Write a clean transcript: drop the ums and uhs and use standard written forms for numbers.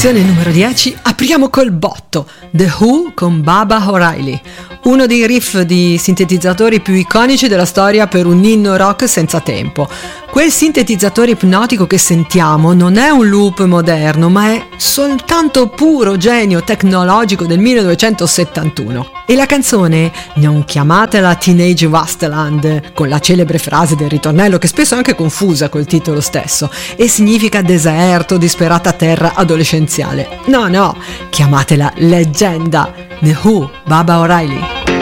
Posizione numero 10, apriamo col botto, The Who con Baba O'Reilly, uno dei riff di sintetizzatori più iconici della storia per un inno rock senza tempo. Quel sintetizzatore ipnotico che sentiamo non è un loop moderno, ma è soltanto puro genio tecnologico del 1971. E la canzone, non chiamatela Teenage Wasteland, con la celebre frase del ritornello che spesso è anche confusa col titolo stesso, e significa deserto, disperata terra adolescenziale. No, chiamatela leggenda. The Who, Baba O'Reilly.